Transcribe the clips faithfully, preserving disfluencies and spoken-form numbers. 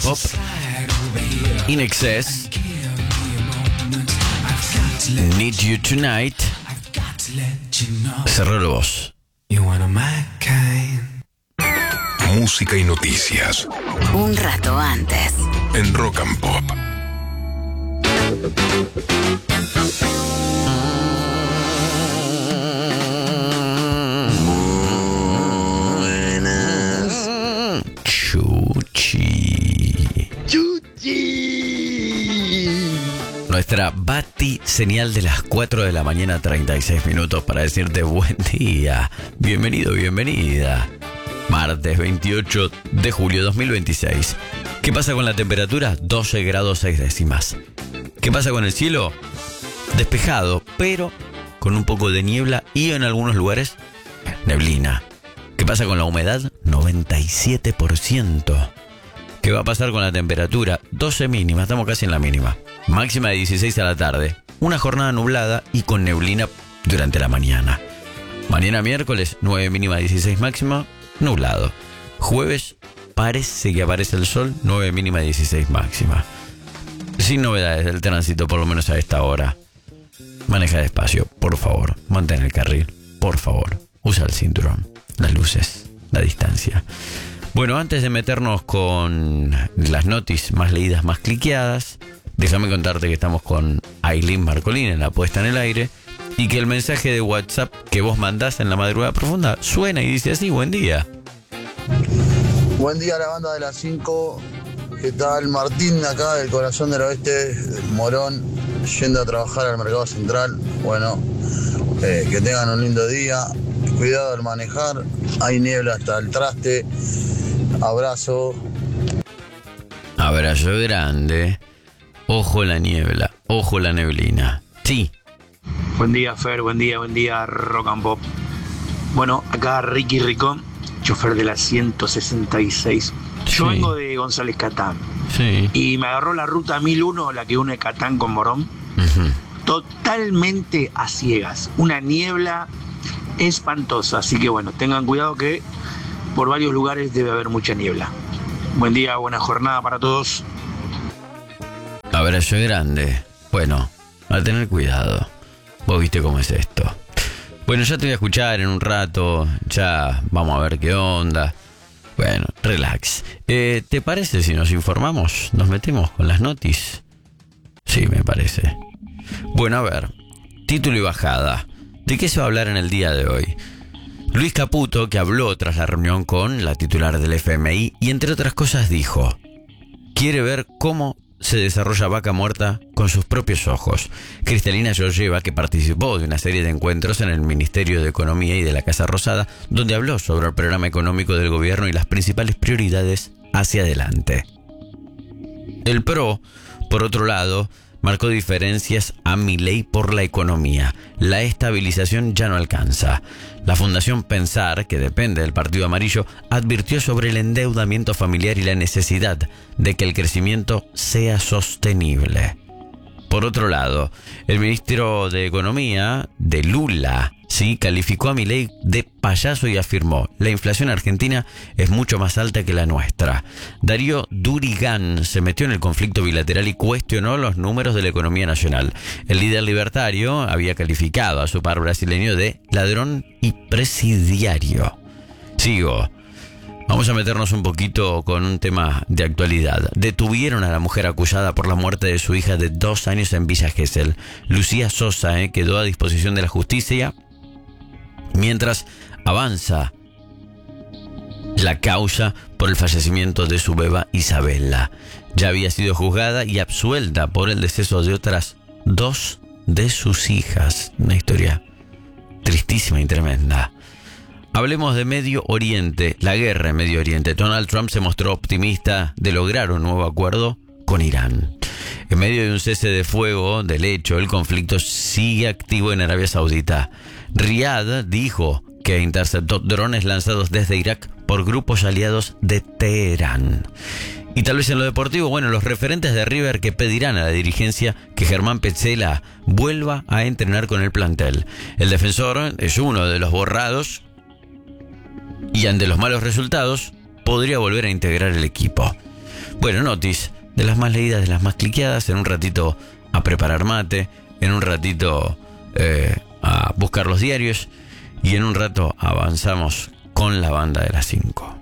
Pop. In Excess. Need You Tonight. Cerralo vos. Música y noticias. Un rato antes. En Rock and Pop. Chuchi. Chuchi. Nuestra Bati señal de las cuatro de la mañana, treinta y seis minutos para decirte buen día. Bienvenido, bienvenida. Martes veintiocho de julio dos mil veintiséis. ¿Qué pasa con la temperatura? doce grados seis décimas. ¿Qué pasa con el cielo? Despejado, pero con un poco de niebla y en algunos lugares neblina. ¿Qué pasa con la humedad? noventa y siete por ciento. ¿Qué va a pasar con la temperatura? doce mínima, estamos casi en la mínima. Máxima de dieciséis a la tarde. Una jornada nublada y con neblina durante la mañana. Mañana miércoles, nueve mínima, dieciséis máxima, nublado. Jueves parece que aparece el sol, nueve mínima, dieciséis máxima. Sin novedades del tránsito, por lo menos a esta hora. Maneja despacio, por favor. Mantén el carril, por favor. Usa el cinturón, las luces, la distancia. Bueno, antes de meternos con las noticias más leídas, más cliqueadas, déjame contarte que estamos con Aileen Marcolín en la puesta en el aire y que el mensaje de WhatsApp que vos mandás en la madrugada profunda suena y dice así: buen día. Buen día a la banda de las cinco. ¿Qué tal? Martín, acá del corazón del oeste, del Morón, yendo a trabajar al Mercado Central. Bueno, eh, que tengan un lindo día. Cuidado al manejar. Hay niebla hasta el traste. Abrazo. Abrazo grande. Ojo la niebla, ojo la neblina. Sí. Buen día, Fer, buen día, buen día, Rock and Pop. Bueno, acá Ricky Ricón, chofer de la ciento sesenta y seis. Yo Sí. vengo de González Catán. Sí. Y me agarró la ruta mil uno, la que une Catán con Morón. Uh-huh. Totalmente a ciegas. Una niebla espantosa. Así que bueno, tengan cuidado que por varios lugares debe haber mucha niebla. Buen día, buena jornada para todos. Abrazo grande. Bueno, a tener cuidado. Vos viste cómo es esto. Bueno, ya te voy a escuchar en un rato. Ya vamos a ver qué onda. Bueno, relax. Eh, ¿Te parece si nos informamos? ¿Nos metemos con las noticias? Sí, me parece. Bueno, a ver. Título y bajada. ¿De qué se va a hablar en el día de hoy? Luis Caputo, que habló tras la reunión con la titular del F M I y entre otras cosas dijo: quiere ver cómo se desarrolla Vaca Muerta con sus propios ojos. Cristalina Georgieva, que participó de una serie de encuentros en el Ministerio de Economía y de la Casa Rosada, donde habló sobre el programa económico del gobierno y las principales prioridades hacia adelante. El P R O, por otro lado, marcó diferencias a Milei por la economía. La estabilización ya no alcanza. La Fundación Pensar, que depende del Partido Amarillo, advirtió sobre el endeudamiento familiar y la necesidad de que el crecimiento sea sostenible. Por otro lado, el ministro de Economía, de Lula, sí, calificó a Milei de payaso y afirmó: la inflación argentina es mucho más alta que la nuestra. Darío Durigán se metió en el conflicto bilateral y cuestionó los números de la economía nacional. El líder libertario había calificado a su par brasileño de ladrón y presidiario. Sigo. Vamos a meternos un poquito con un tema de actualidad. Detuvieron a la mujer acusada por la muerte de su hija de dos años en Villa Gesell. Lucía Sosa eh, quedó a disposición de la justicia mientras avanza la causa por el fallecimiento de su beba Isabela. Ya había sido juzgada y absuelta por el deceso de otras dos de sus hijas. Una historia tristísima y tremenda. Hablemos de Medio Oriente, la guerra en Medio Oriente. Donald Trump se mostró optimista de lograr un nuevo acuerdo con Irán. En medio de un cese de fuego, del hecho, el conflicto sigue activo en Arabia Saudita. Riad dijo que interceptó drones lanzados desde Irak por grupos aliados de Teherán. Y tal vez en lo deportivo, bueno, los referentes de River que pedirán a la dirigencia que Germán Petzela vuelva a entrenar con el plantel. El defensor es uno de los borrados y ante los malos resultados podría volver a integrar el equipo. Bueno, notis, de las más leídas, de las más cliqueadas, en un ratito a preparar mate, en un ratito eh, a buscar los diarios y en un rato avanzamos con la banda de las cinco.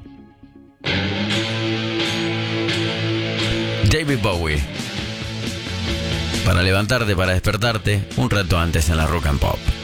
David Bowie. Para levantarte, para despertarte, un rato antes en la Rock and Pop.